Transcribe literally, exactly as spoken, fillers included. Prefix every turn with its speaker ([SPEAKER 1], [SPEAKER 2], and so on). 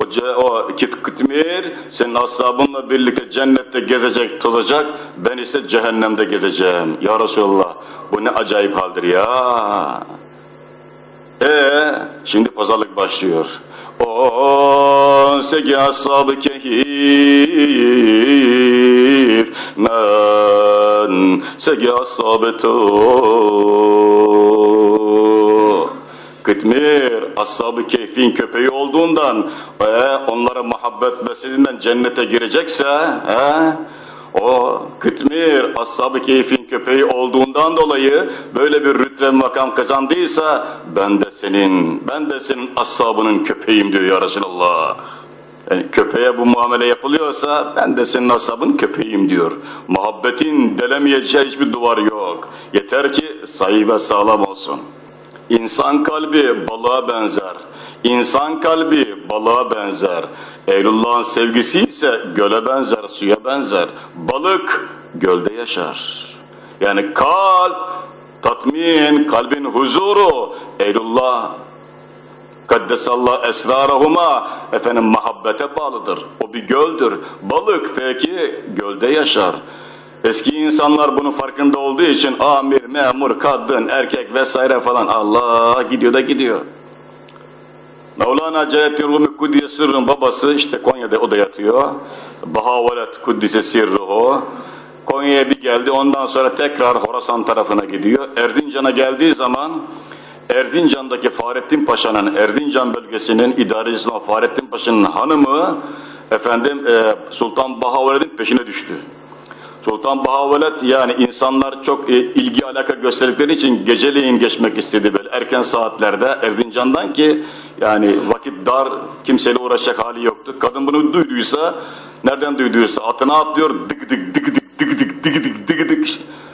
[SPEAKER 1] O, o kit kıtmir senin ashabınla birlikte cennette gezecek, tozacak. Ben ise cehennemde gezeceğim. Ya Resulallah, bu ne acayip haldir ya. Ee, şimdi pazarlık başlıyor. O segi ashab-ı kehif men segi ashab-ı Kıtmir, ashab-ı keyfin köpeği olduğundan, e, onlara muhabbet beslediğinden cennete girecekse, e, o Kıtmir, ashab-ı keyfin köpeği olduğundan dolayı böyle bir rütbe makam kazandıysa, ben de senin, ben de senin ashabının köpeğim diyor ya Resulallah. Yani köpeğe bu muamele yapılıyorsa, ben de senin ashabın köpeğim diyor. Muhabbetin delemeyeceği hiçbir duvar yok. Yeter ki sahih ve sağlam olsun. İnsan kalbi balığa benzer. İnsan kalbi balığa benzer. Ehlullah'ın sevgisi ise göle benzer, suya benzer. Balık gölde yaşar. Yani kalp, tatmin, kalbin huzuru, Ehlullah, Kaddesallahu esrarahuma, efendim muhabbete bağlıdır. O bir göldür. Balık peki gölde yaşar. Eski insanlar bunun farkında olduğu için amir, memur, kadın, erkek vesaire falan Allah gidiyor da gidiyor. Mevlana Celaleddin Rumi Kuddise Sirruh'un babası işte Konya'da o da yatıyor. Bahavelet Kuddise Sirruh'u. Konya'ya bir geldi, ondan sonra tekrar Horasan tarafına gidiyor. Erzincan'a geldiği zaman Erzincan'daki Fahrettin Paşa'nın, Erzincan bölgesinin idarecisi olan Fahrettin Paşa'nın hanımı efendim e, Sultan Bahavelet'in peşine düştü. Sultan Bahavelet, yani insanlar çok e, ilgi alaka gösterdikleri için geceleyin geçmek istedi böyle erken saatlerde Erzincan'dan ki yani vakit dar, kimseyle uğraşacak hali yoktu. Kadın bunu duyduysa, nereden duyduysa atına atlıyor, dık dık dık dık dık dık dık dık dık dık.